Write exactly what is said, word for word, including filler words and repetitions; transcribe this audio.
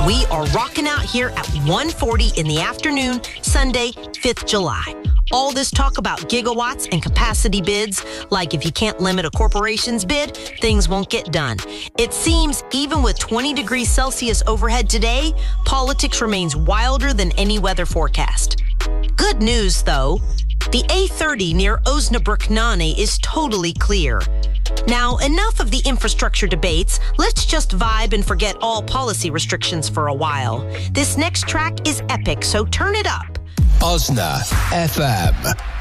we are rocking out here at one forty in the afternoon, Sunday, fifth of July. All this talk about gigawatts and capacity bids, like if you can't limit a corporation's bid, things won't get done. It seems even with twenty degrees Celsius overhead today, politics remains wilder than any weather forecast. Good news, though. The A thirty near Osnabrück Nane is totally clear. Now, enough of the infrastructure debates. Let's just vibe and forget all policy restrictions for a while. This next track is epic, so turn it up. Osna F M.